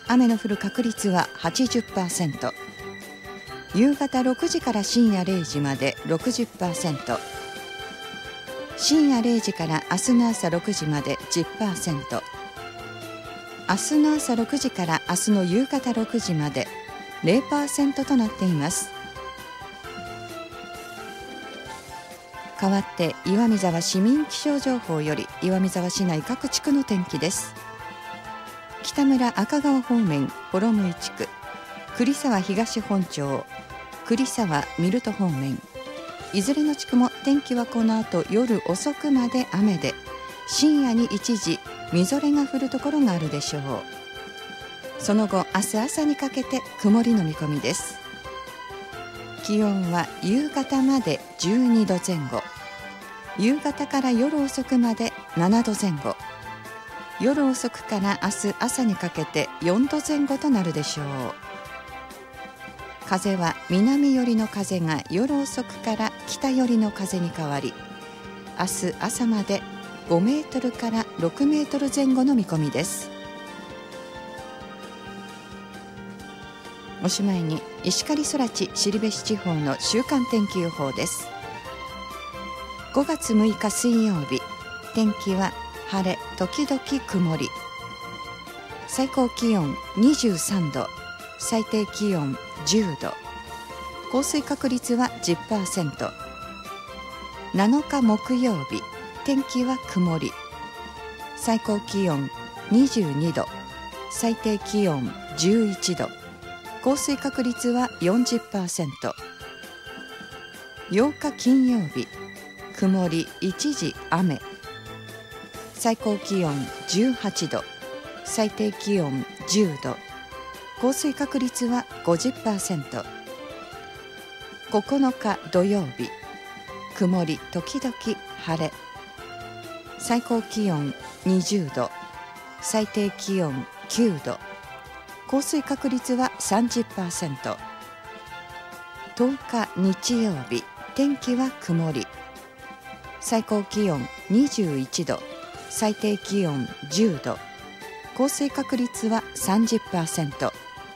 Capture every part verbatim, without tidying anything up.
雨の降る確率は はちじゅっパーセント。夕方ろくじから深夜れいじまで ろくじゅっパーセント。深夜れいじから明日の朝ろくじまで じゅっパーセント。明日の朝ろくじから明日の夕方ろくじまで ゼロパーセント となっています。代わって岩見沢市民気象情報より岩見沢市内各地区の天気です。北村赤川方面幌向地区、栗沢東本町、栗沢ミルト方面、いずれの地区も天気はこの後夜遅くまで雨で、深夜に一時みぞれが降るところがあるでしょう。その後明日朝にかけて曇りの見込みです。気温は夕方までじゅうにどぜん後、夕方から夜遅くまでななどぜん後、夜遅くから明日朝にかけてよんどぜん後となるでしょう。風は南寄りの風が夜遅くから北寄りの風に変わり、明日朝までごメートルからろくメートル前後の見込みです。おしまいに石狩空知後志地方の週間天気予報です。ごがつむいか水曜日、天気は晴れ時々曇り、最高気温にじゅうさんど、最低気温じゅうど、降水確率は じゅっパーセント。 なのか木曜日、天気は曇り、最高気温にじゅうにど、最低気温じゅういちど、降水確率は よんじゅっパーセント。 ようか金曜日、曇り一時雨、最高気温じゅうはちど、最低気温じゅうど、降水確率は ごじゅっパーセント。 ここのか土曜日、曇り時々晴れ、最高気温にじゅうど、最低気温きゅうど、降水確率は さんじゅっパーセント。 とおか日曜日、天気は曇り、最高気温にじゅういちど、最低気温じゅうど、降水確率は さんじゅっパーセント。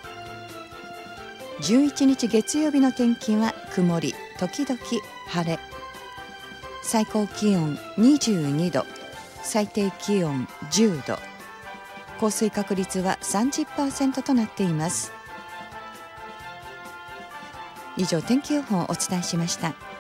じゅういちにち月曜日の天気は曇り時々晴れ、最高気温にじゅうにど、最低気温じゅうど、降水確率は さんじゅっパーセント となっています。以上、天気予報をお伝えしました。